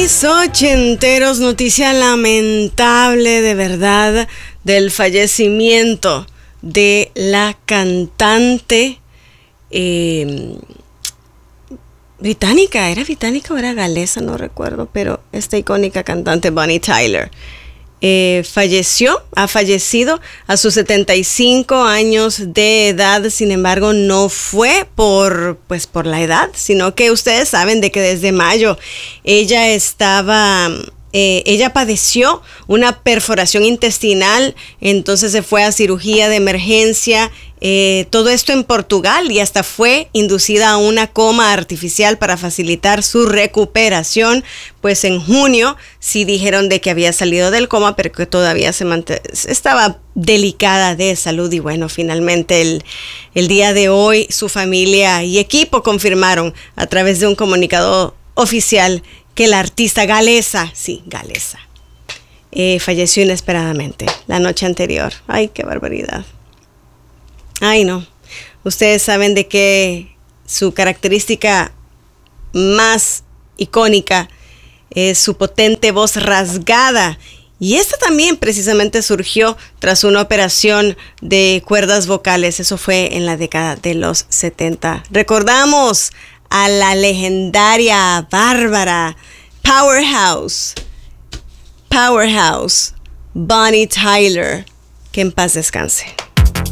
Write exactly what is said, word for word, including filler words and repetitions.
Mis ochenteros, noticia lamentable de verdad del fallecimiento de la cantante eh, británica, ¿era británica o era galesa? No recuerdo, pero esta icónica cantante Bonnie Tyler. Eh, falleció, ha fallecido a sus setenta y cinco años de edad. Sin embargo, no fue por, pues, por la edad, sino que ustedes saben de que desde mayo ella estaba, eh, ella padeció una perforación intestinal, entonces se fue a cirugía de emergencia. Eh, todo esto en Portugal, y hasta fue inducida a una coma artificial para facilitar su recuperación. Pues en junio sí dijeron de que había salido del coma, pero que todavía se mant- estaba delicada de salud. Y bueno, finalmente el, el día de hoy su familia y equipo confirmaron a través de un comunicado oficial que la artista galesa, sí, galesa, eh, falleció inesperadamente la noche anterior. Ay, qué barbaridad. Ay, no. Ustedes saben de que su característica más icónica es su potente voz rasgada. Y esta también precisamente surgió tras una operación de cuerdas vocales. Eso fue en la década de los setenta. Recordamos a la legendaria, bárbara, powerhouse, powerhouse, Bonnie Tyler. Que en paz descanse.